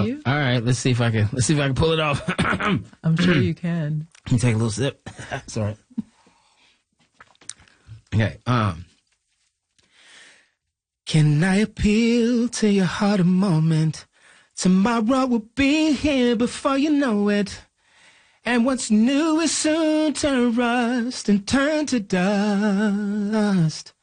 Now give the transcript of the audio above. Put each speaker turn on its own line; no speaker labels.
you?
All right, let's see if I can pull it off.
I'm sure you can.
Let me take a little sip. Sorry. Okay. Can I appeal to your heart a moment? Tomorrow will be here before you know it. And what's new is soon to rust and turn to dust.